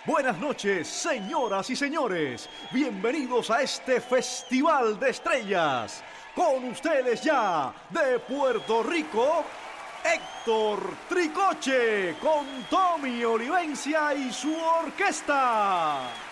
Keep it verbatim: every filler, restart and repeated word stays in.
Buenas noches, señoras y señores. Bienvenidos a este Festival de Estrellas. Con ustedes ya, de Puerto Rico, Héctor Tricoche, con Tommy Olivencia y su orquesta.